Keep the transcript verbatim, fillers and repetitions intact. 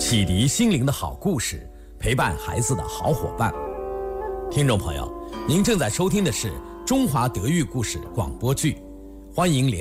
启迪心灵的好故事，陪伴孩子的好伙伴。听众朋友，您正在收听的是中华德育故事广播剧，欢迎连